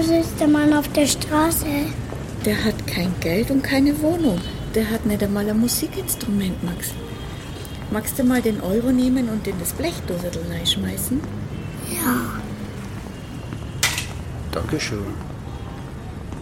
sitzt der Mann auf der Straße? Der hat kein Geld und keine Wohnung. Der hat nicht einmal ein Musikinstrument, Max. Magst du mal den Euro nehmen und in das Blechdosel reinschmeißen? Ja. Dankeschön.